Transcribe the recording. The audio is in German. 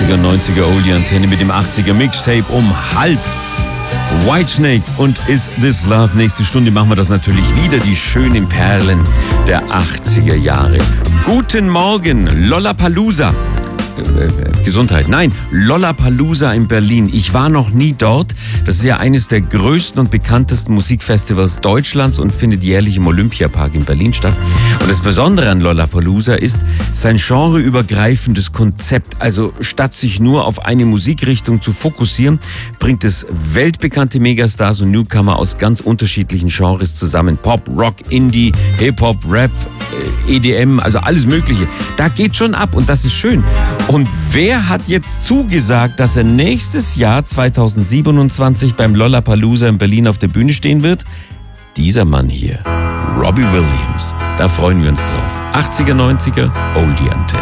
80er, 90er Oldie-Antenne mit dem 80er Mixtape um halb. Whitesnake und Is This Love? Nächste Stunde machen wir das natürlich wieder, die schönen Perlen der 80er Jahre. Guten Morgen, Lollapalooza. Gesundheit. Nein, Lollapalooza in Berlin. Ich war noch nie dort. Das ist ja eines der größten und bekanntesten Musikfestivals Deutschlands und findet jährlich im Olympiapark in Berlin statt. Und das Besondere an Lollapalooza ist sein genreübergreifendes Konzept. Also statt sich nur auf eine Musikrichtung zu fokussieren, bringt es weltbekannte Megastars und Newcomer aus ganz unterschiedlichen Genres zusammen. Pop, Rock, Indie, Hip-Hop, Rap, EDM, also alles Mögliche. Da geht schon ab und das ist schön. Und wer hat jetzt zugesagt, dass er nächstes Jahr 2027 beim Lollapalooza in Berlin auf der Bühne stehen wird? Dieser Mann hier, Robbie Williams. Da freuen wir uns drauf. 80er, 90er, Oldie-Antenne.